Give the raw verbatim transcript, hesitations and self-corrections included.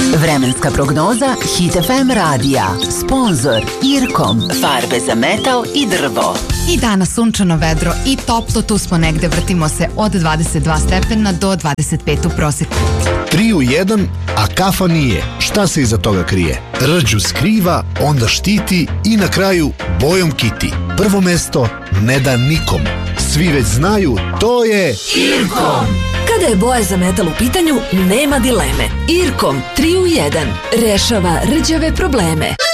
Vremenska prognoza Hit F M radija. Sponzor Irkom. Farbe za metal i drvo. I danas sunčano, vedro i toplo, tu smo negde, vrtimo se od dvadeset dva stepena do dvadeset pet u proseku. Tri u jedan, a kafa nije. Šta se iza toga krije? Rđu skriva, onda štiti i na kraju bojom kiti. Prvo mesto ne da nikom. Svi već znaju, to je Irkom. Kada je boja za metal u pitanju, nema dileme. Irkom tri u jedan rešava rđave probleme.